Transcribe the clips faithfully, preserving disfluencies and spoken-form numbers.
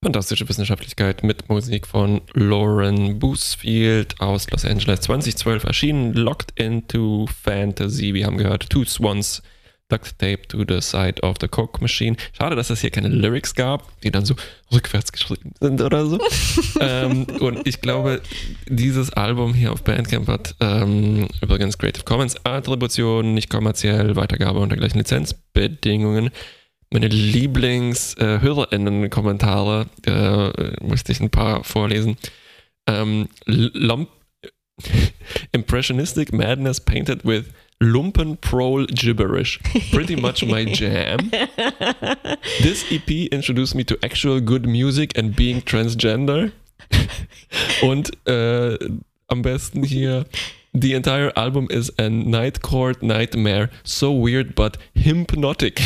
Fantastische Wissenschaftlichkeit mit Musik von Lauren Bousfield aus Los Angeles. zwanzig zwölf erschienen, Locked into Fantasy. Wir haben gehört, Two Swans, Duct Tape to the Side of the Coke Machine. Schade, dass es hier keine Lyrics gab, die dann so rückwärts geschrieben sind oder so. ähm, und ich glaube, dieses Album hier auf Bandcamp hat ähm, übrigens Creative Commons Attribution, nicht kommerziell, Weitergabe unter gleichen Lizenzbedingungen. Meine Lieblings-HörerInnen-Kommentare, äh, äh, musste ich ein paar vorlesen. Ähm, Lump Impressionistic Madness painted with Lumpen-Prole gibberish. Pretty much my jam. This E P introduced me to actual good music and being transgender. Und äh, am besten hier, the entire album is a night court nightmare. So weird but hypnotic.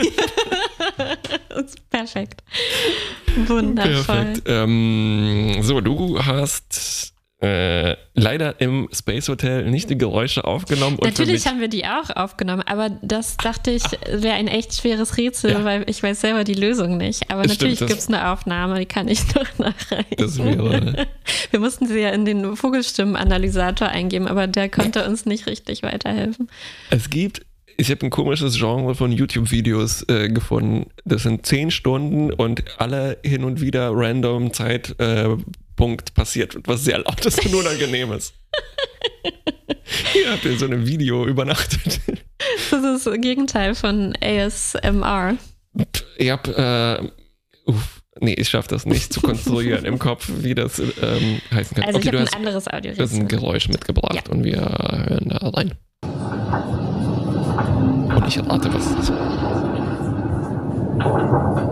Das ist perfekt. Wundervoll. Perfekt. Ähm, so, du hast äh, leider im Space Hotel nicht die Geräusche aufgenommen. Und natürlich haben wir die auch aufgenommen, aber das dachte ich, wäre ein echt schweres Rätsel, ja. weil ich weiß selber die Lösung nicht. Aber das natürlich gibt es eine Aufnahme, die kann ich noch nachreichen. Das wäre... Wir mussten sie ja in den Vogelstimmenanalysator eingeben, aber der konnte uns nicht richtig weiterhelfen. Es gibt... Ich habe ein komisches Genre von YouTube-Videos äh, gefunden. Das sind zehn Stunden und alle hin und wieder random Zeitpunkt äh, passiert, was sehr laut ist und unangenehm ist. Hier habt ihr so ein Video übernachtet. Das ist das Gegenteil von A S M R. Ich hab, äh, uff, nee, ich schaffe das nicht zu konstruieren im Kopf, wie das ähm, heißen kann. Also okay, ich habe ein hast, anderes Audio. Du hast ein Geräusch mitgebracht ja. und wir hören da rein. Und ich rate, was das ist.